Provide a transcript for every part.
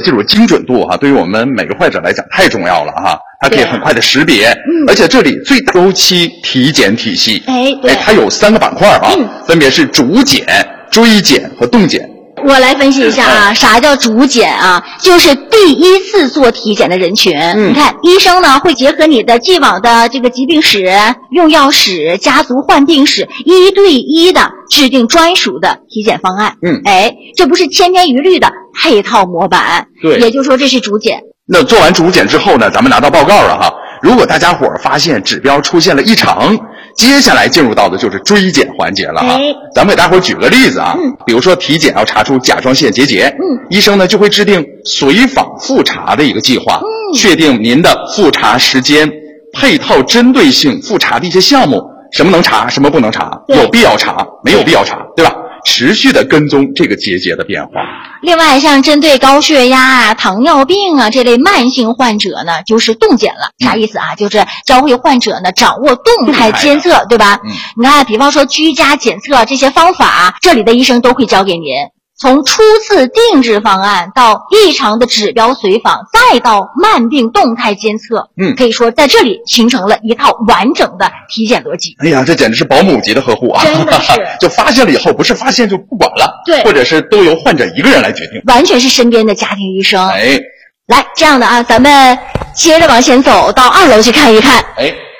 这种精准度对于我们每个患者来讲太重要了它可以很快的识别，而且这里最大周期体检体系，它有3个板块分别是主检、追检和动检。 我来分析一下啥叫主检就是第一次做体检的人群。你看，医生呢会结合你的既往的这个疾病史、用药史、家族患病史，一对一的制定专属的体检方案。这不是千篇一律的配套模板。 对， 也就是说这是主检。 那做完主检之后呢，咱们拿到报告了如果大家伙发现指标出现了异常，接下来进入到的就是追检环节了咱们给大伙举个例子比如说体检要查出甲状腺结节，医生呢就会制定随访复查的一个计划，确定您的复查时间，配套针对性复查的一些项目，什么能查，什么不能查，有必要查，没有必要查，对吧？持续的跟踪这个结节的变化。 另外，像针对高血压糖尿病这类慢性患者呢，就是动检了。啥意思就是教会患者呢掌握动态监测，对吧？你看，比方说居家检测这些方法，这里的医生都会教给您。从初次定制方案到异常的指标随访，再到慢病动态监测，可以说在这里形成了一套完整的体检逻辑。 哎呀，这简直是保姆级的呵护真的是就发现了以后，不是发现就不管了， 对， 或者是都由患者一个人来决定， 完全是身边的家庭医生。来，这样的咱们接着往前走到2楼去看一看。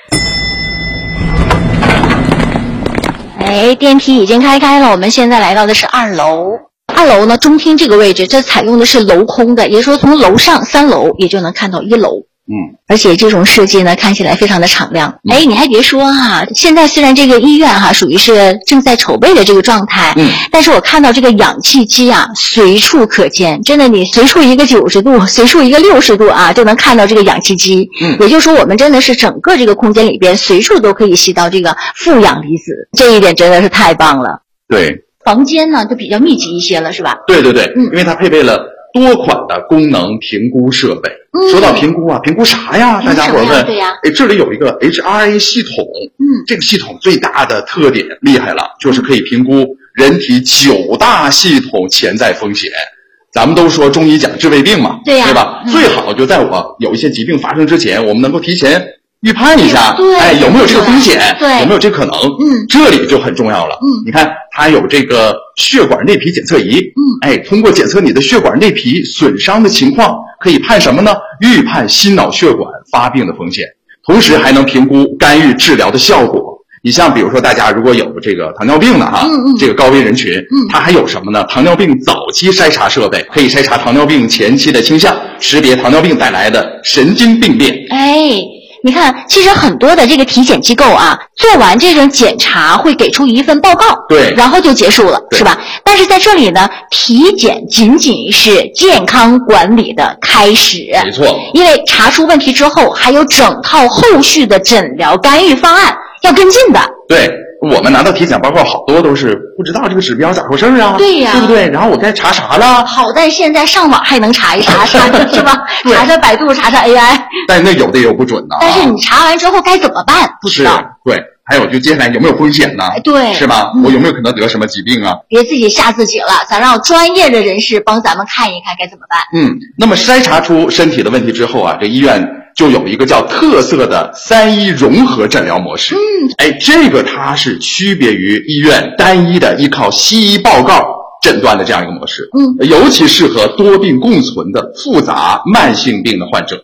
电梯已经开了，我们现在来到的是2楼。2楼呢，中厅这个位置，这采用的是镂空的，也就是说从楼上3楼也就能看到1楼。而且这种设计呢，看起来非常的敞亮。你还别说现在虽然这个医院属于是正在筹备的这个状态，但是我看到这个氧气机随处可见，真的你随处一个90度，随处一个60度就能看到这个氧气机。也就是说我们真的是整个这个空间里边随处都可以吸到这个负氧离子，这一点真的是太棒了。 对， 房间呢就比较密集一些了，是吧？ 对，因为它配备了多款的功能评估设备。说到评估评估啥呀？大家伙问。 对呀。 这里有一个 HRA 系统。这个系统最大的特点厉害了，就是可以评估人体9大系统潜在风险。咱们都说中医讲治未病嘛，对吧？最好就在我有一些疾病发生之前，我们能够提前预判一下，有没有这个风险，有没有这可能，这里就很重要了。你看它有这个血管内皮检测仪，通过检测你的血管内皮损伤的情况，可以判什么呢？预判心脑血管发病的风险，同时还能评估干预治疗的效果。你像比如说大家如果有这个糖尿病的这个高危人群，它还有什么呢？糖尿病早期筛查设备，可以筛查糖尿病前期的倾向，识别糖尿病带来的神经病变。 你看，其实很多的这个体检机构做完这种检查会给出一份报告， 对， 然后就结束了，是吧？但是在这里呢，体检仅仅是健康管理的开始， 没错。 因为查出问题之后，还有整套后续的诊疗干预方案要跟进的。 对，我们拿到体检报告好多都是不知道这个指标咋回事对呀， 对不对？然后我该查啥了？ 好在现在上网还能查一查，是吧？查查百度，查查 AI。 但那有的也有不准的。 但是你查完之后该怎么办？不知道。 对，还有就接下来有没有风险呢？ 对， 是吧？我有没有可能得什么疾病啊？ 别自己吓自己了，咱让专业的人士帮咱们看一看该怎么办。 那么筛查出身体的问题之后这医院就有一个叫特色的3-1融合诊疗模式。这个它是区别于医院单一的依靠西医报告诊断的这样一个模式。尤其适合多病共存的复杂慢性病的患者。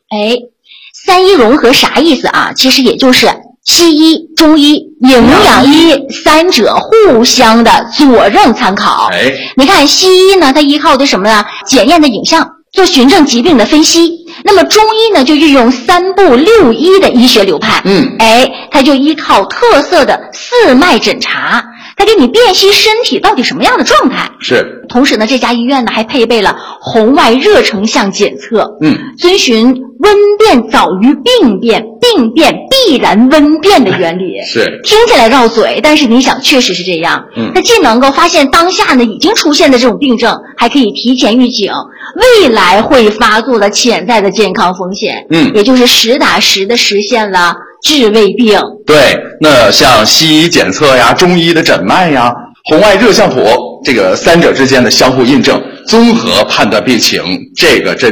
3-1融合啥意思其实也就是西医、中医、营养医3者互相的佐证参考。你看西医呢，它依靠的什么呢？检验的影像，做循证疾病的分析。那么中医呢，就运用3步6-1的医学流派。它就依靠特色的4脉诊查，它给你辨析身体到底什么样的状态。 是。 同时呢，这家医院呢还配备了红外热成像检测。遵循温变早于病变，病变必然温变的原理。 是。 听起来绕嘴，但是你想确实是这样。它既能够发现当下呢已经出现的这种病症，还可以提前预警未来会发作的潜在的健康风险。也就是实打实的实现了治未病。对， 那像西医检测呀，中医的诊脉呀，红外热像图，这个3者之间的相互印证，综合判断病情，这个真